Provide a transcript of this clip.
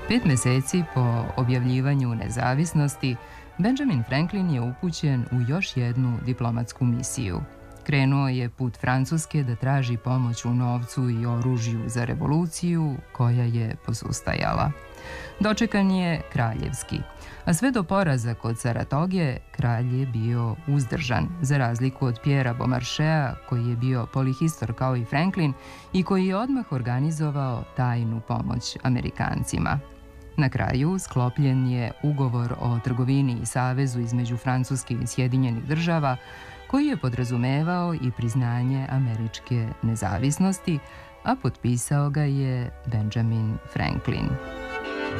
5 meseci po objavljivanju nezavisnosti, Benjamin Franklin je upućen u još jednu diplomatsku misiju. Krenuo je put Francuske da traži pomoć u novcu i oružju za revoluciju koja je posustajala. Dočekan je kraljevski, a sve do poraza kod Saratoge kralj je bio uzdržan, za razliku od Pjera Beaumarchea, koji je bio polihistor kao i Franklin i koji je odmah organizovao tajnu pomoć Amerikancima. Na kraju sklopljen je ugovor o trgovini i savezu između Francuske i Sjedinjenih država, koji je podrazumevao i priznanje američke nezavisnosti, a potpisao ga je Benjamin Franklin.